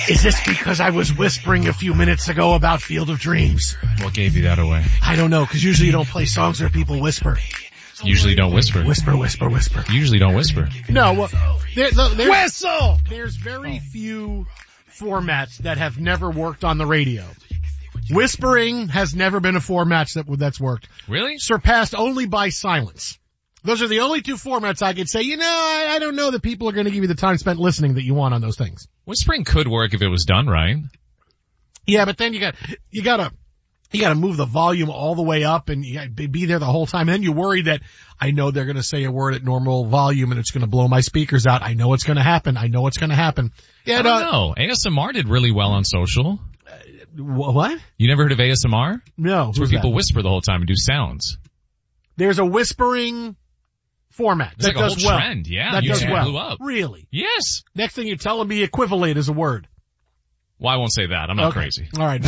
Is this because I was whispering a few minutes ago about Field of Dreams? What gave you that away? I don't know, because usually you don't play songs where people whisper. Usually don't whisper. Whisper, whisper, whisper. Usually don't whisper. No, well, Whistle! there's very few formats that have never worked on the radio. Whispering has never been a format that's worked. Really? Surpassed only by silence. Those are the only two formats I could say, I don't know that people are going to give you the time spent listening that you want on those things. Whispering could work if it was done right. Yeah, but then you gotta move the volume all the way up and you gotta be there the whole time. And then you worry that I know they're going to say a word at normal volume and it's going to blow my speakers out. I know it's going to happen. Yeah, I don't know. ASMR did really well on social. What? You never heard of ASMR? No. It's where people whisper the whole time and do sounds. There's a whispering format It's that like a does whole well. trend, yeah. That does YouTube well. blew up. Really? Yes. Next thing you're telling me equivalent is a word. Well, I won't say that. I'm not Okay. crazy. All right.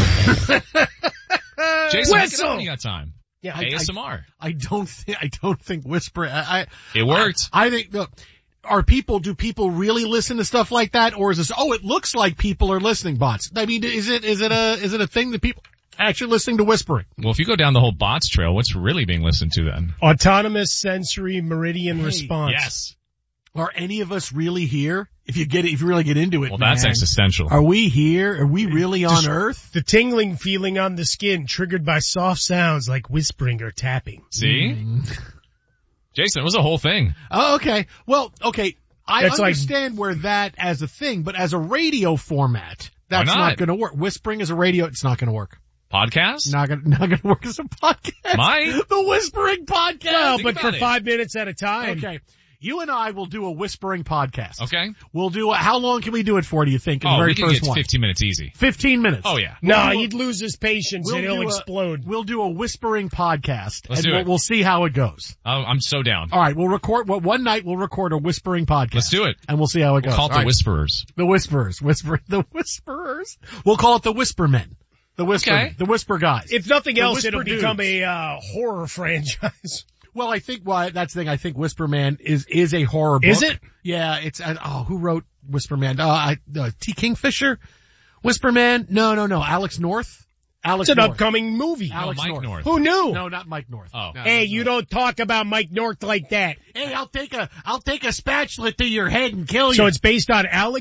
Jason, Whistle! when you got time? Yeah, ASMR. I don't think whispering. It worked. I think, look, do people really listen to stuff like that? Or is this, it looks like people are listening, bots? I mean, is it a thing that people actually listening to whispering? Well, if you go down the whole bots trail, what's really being listened to then? Autonomous sensory meridian response. Yes. Are any of us really here? If you really get into it, Well, that's man, existential. Are we here? Are we really on Earth? The tingling feeling on the skin triggered by soft sounds like whispering or tapping. See? Jason, it was a whole thing. Oh, okay. Well, okay. I That's understand where that as a thing, but as a radio format, that's Why not not? going to work. Whispering as a radio, it's not going to work. Podcast? Not going to work as a podcast. Might. The whispering podcast. Well, Think but for about it. 5 minutes at a time. Okay. You and I will do a whispering podcast. Okay. We'll do how long can we do it for, do you think? In the very we can first get one. 15 minutes easy. 15 minutes. Oh, yeah. No, he'd lose his patience and he'll do explode. We'll do a whispering podcast. Let's and do it. We'll see how it goes. I'm so down. All right. One night we'll record a whispering podcast. Let's do it. And we'll see how it goes. Call it All the right. Whisperers. The Whisperers. The Whisperers. We'll call it the Whispermen. The Whisper guys. If nothing The else, Whisper it'll become dudes. a horror franchise. Well, I think that's the thing. I think Whisperman is a horror book. Is it? Yeah, it's, who wrote Whisperman? T. Kingfisher? Whisperman? No. Alex North? It's an upcoming movie. Alex Mike North. Who knew? No, not Mike North. Oh. No, Hey, no, you no. don't talk about Mike North like that. Hey, I'll take a spatula to your head and kill you. So it's based on Alex